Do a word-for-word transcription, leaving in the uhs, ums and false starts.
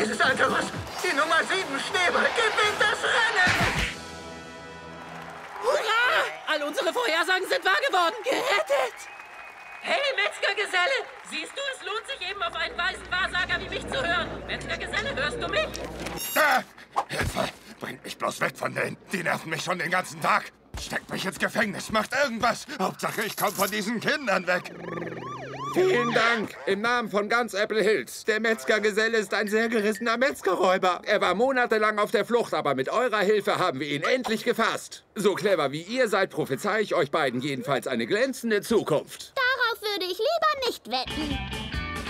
dieses alte Ross. Die Nummer sieben Schneeball gewinnt das Rennen. Hurra! All unsere Vorhersagen sind wahr geworden. Gerettet! Hey, Metzgergeselle! Siehst du, es lohnt sich eben auf einen weisen Wahrsager wie mich zu hören. Metzgergeselle, hörst du mich? Ah, Hilfe! Bringt mich bloß weg von denen. Die nerven mich schon den ganzen Tag. Steckt mich ins Gefängnis, macht irgendwas. Hauptsache, ich komme von diesen Kindern weg. Vielen Dank. Im Namen von ganz Apple Hills. Der Metzgergeselle ist ein sehr gerissener Metzgerräuber. Er war monatelang auf der Flucht, aber mit eurer Hilfe haben wir ihn endlich gefasst. So clever wie ihr seid, prophezei ich euch beiden jedenfalls eine glänzende Zukunft. Darauf würde ich lieber nicht wetten.